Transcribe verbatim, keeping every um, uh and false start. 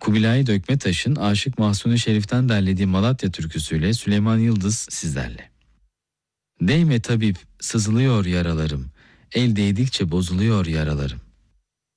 Kubilay Dökmetaş'ın Aşık Mahsuni Şerif'ten derlediği Malatya türküsüyle Süleyman Yıldız sizlerle. Değme tabip, sızılıyor yaralarım, el değdikçe bozuluyor yaralarım.